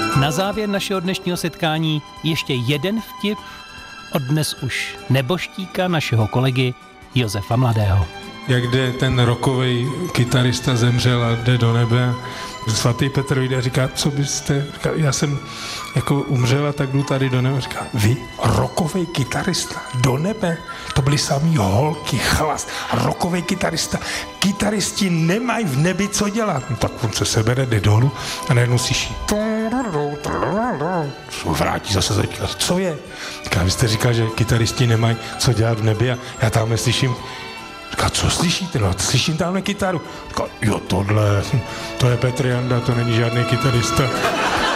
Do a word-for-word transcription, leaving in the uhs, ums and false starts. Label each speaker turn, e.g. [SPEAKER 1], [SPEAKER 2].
[SPEAKER 1] Na závěr našeho dnešního setkání ještě jeden vtip od dnes už neboštíka našeho kolegy Josefa Mladého.
[SPEAKER 2] Jak jde ten rockovej kytarista, zemřel a jde do nebe. Svatý Petr jde a říká, co byste, říká, já jsem jako umřel a tak jdu tady do nebe. Říká, vy, rockovej kytarista, do nebe? To byly samý holky, chlas, rockovej kytarista. Kytaristi nemají v nebi co dělat. No, tak on se sebere, jde dolů a najednou slyší. Vrátí zase začíná. Co je? Říká, vy jste říkal, že kytaristi nemají co dělat v nebi a já tam neslyším. Říká, co slyšíte? No, slyším tamhle kytaru. Říká, jo, tohle, to je Petr Janda, to není žádný kytarista.